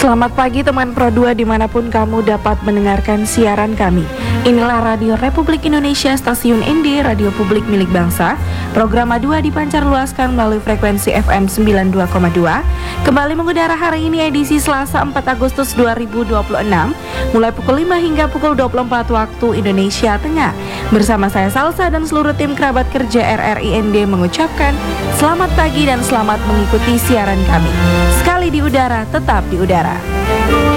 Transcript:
Selamat pagi teman Pro 2 dimanapun kamu dapat mendengarkan siaran kami. Inilah Radio Republik Indonesia, Stasiun ND, Radio Publik milik bangsa. Program A2 dipancar luaskan melalui frekuensi FM 92,2. Kembali mengudara hari ini edisi Selasa 4 Agustus 2026, mulai pukul 5 hingga pukul 24 waktu Indonesia Tengah. Bersama saya Salsa dan seluruh tim kerabat kerja RRI ND mengucapkan selamat pagi dan selamat mengikuti siaran kami. Sekali di udara, tetap di udara.